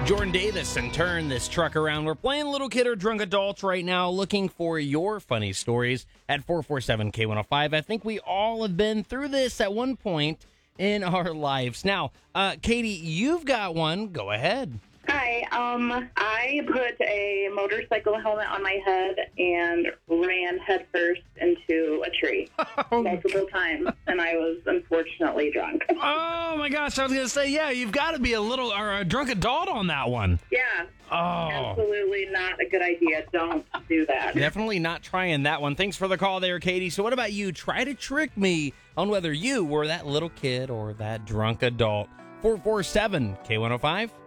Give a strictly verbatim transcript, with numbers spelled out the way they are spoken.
Jordan Davis and Turn This Truck Around. We're playing Little Kid or Drunk Adults right now, looking for your funny stories at four four seven K one oh five. I think we all have been through this at one point in our lives. Now, uh, Katie, you've got one. Go ahead. Hi, um, I put a motorcycle helmet on my head and ran headfirst into a tree multiple times, and I was unfortunately drunk. Oh, my gosh. I was going to say, yeah, you've got to be a little or a drunk adult on that one. Yeah, Oh, absolutely not a good idea. Don't do that. definitely not trying that one. Thanks for the call there, Katie. So what about you? Try to trick me on whether you were that little kid or that drunk adult. four four seven K one oh five.